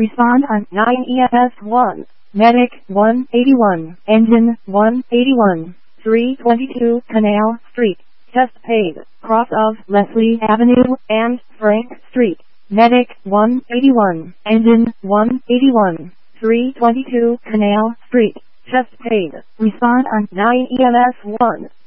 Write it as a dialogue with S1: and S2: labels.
S1: Respond on 9 EMS 1. Medic 181. Engine 181. 322 Canal Street. Test paid. Cross of Leslie Avenue and Frank Street. Medic 181. Engine 181. 322 Canal Street. Test paid. Respond on 9 EMS 1.